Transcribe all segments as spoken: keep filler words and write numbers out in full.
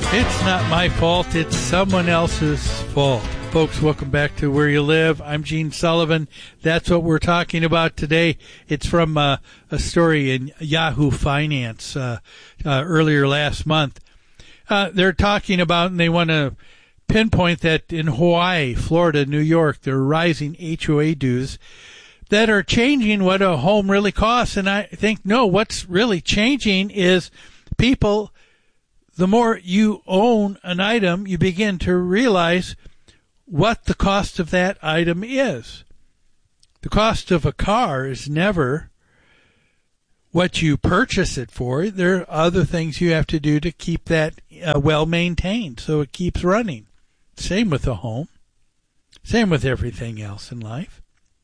It's not my fault. It's someone else's fault. Folks, welcome back to Where You Live. I'm Gene Sullivan. That's what we're talking about today. It's from uh, a story in Yahoo Finance uh, uh, earlier last month. Uh, they're talking about, and they want to pinpoint that in Hawaii, Florida, New York, there are rising H O A dues that are changing what a home really costs. And I think, no, what's really changing is people, the more you own an item, you begin to realize what the cost of that item is. The cost of a car is never what you purchase it for. There are other things you have to do to keep that uh, well maintained so it keeps running. Same with a home. Same with everything else in life.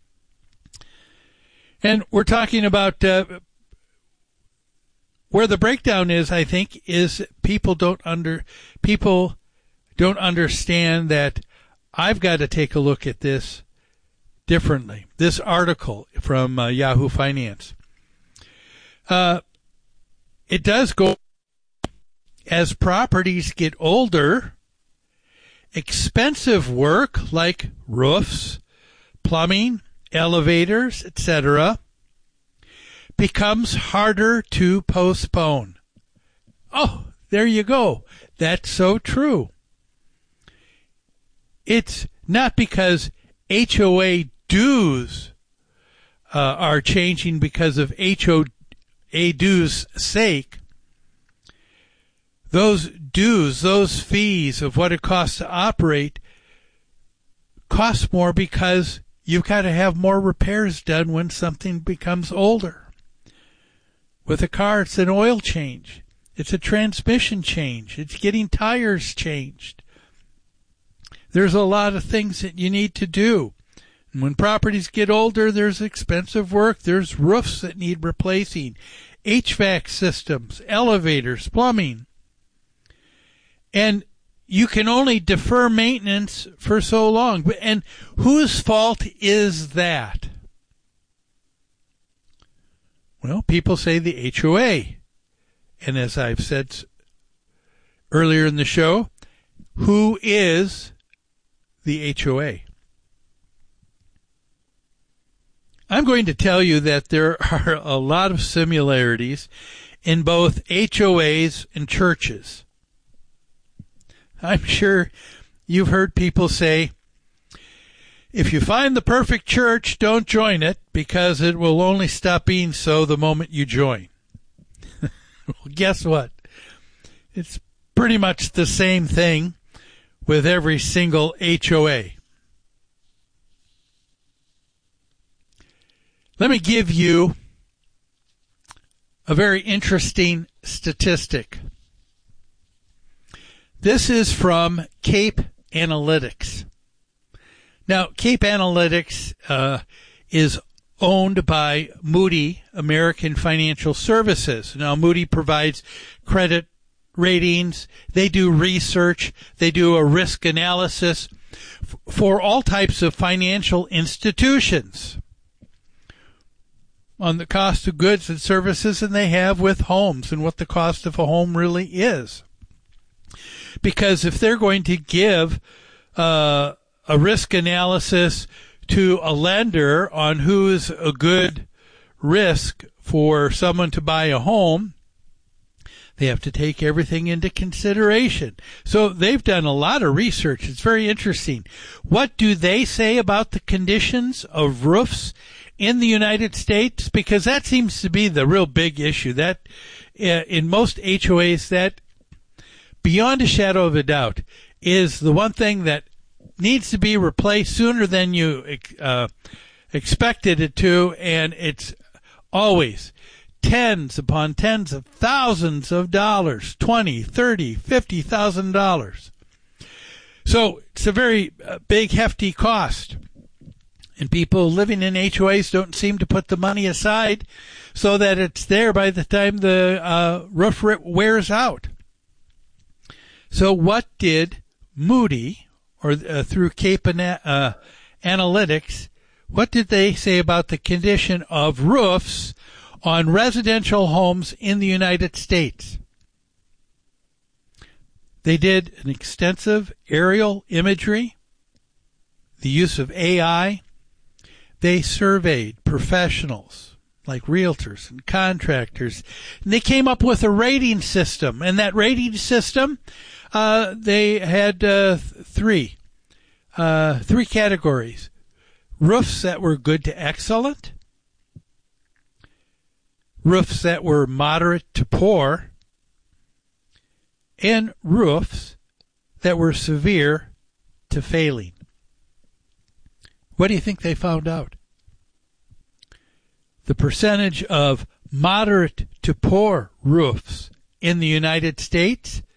And we're talking about uh, where the breakdown is, I think, is people don't under people don't understand that I've got to take a look at this differently. This article from uh, Yahoo Finance. Uh, it does go as properties get older, expensive work like roofs, plumbing, elevators, et cetera becomes harder to postpone. Oh, there you go. That's so true. It's not because H O A dues uh, are changing because of H O A dues' sake. Those dues, those fees of what it costs to operate cost more because you've got to have more repairs done when something becomes older. With a car, it's an oil change. It's a transmission change. It's getting tires changed. There's a lot of things that you need to do. And when properties get older, there's expensive work. There's roofs that need replacing, H V A C systems, elevators, plumbing. And you can only defer maintenance for so long. And whose fault is that? Well, people say the H O A. And as I've said earlier in the show, who is the H O A? I'm going to tell you that there are a lot of similarities in both H O As and churches. I'm sure you've heard people say, if you find the perfect church, don't join it because it will only stop being so the moment you join. Well, guess what? It's pretty much the same thing with every single H O A. Let me give you a very interesting statistic. This is from Cape Analytics. Now, Cape Analytics uh, is owned by Moody American Financial Services. Now, Moody provides credit ratings. They do research. They do a risk analysis f- for all types of financial institutions on the cost of goods and services, and they have with homes and what the cost of a home really is. Because if they're going to give uh, a risk analysis to a lender on who's a good risk for someone to buy a home, they have to take everything into consideration. So they've done a lot of research. It's very interesting. What do they say about the conditions of roofs in the United States? Because that seems to be the real big issue. That uh, in most H O As, that beyond a shadow of a doubt is the one thing that needs to be replaced sooner than you uh, expected it to, and it's always tens upon tens of thousands of dollars, twenty, thirty, fifty thousand dollars. So it's a very uh, big, hefty cost. And people living in H O As don't seem to put the money aside so that it's there by the time the uh, roof wears out. So what did Moody, or uh, through Cape Ana- uh, Analytics, what did they say about the condition of roofs on residential homes in the United States? They did an extensive aerial imagery, the use of A I. They surveyed professionals like realtors and contractors, and they came up with a rating system. And that rating system, uh, they had uh, th- three, uh, three categories: roofs that were good to excellent, roofs that were moderate to poor, and roofs that were severe to failing. What do you think they found out? The percentage of moderate to poor roofs in the United States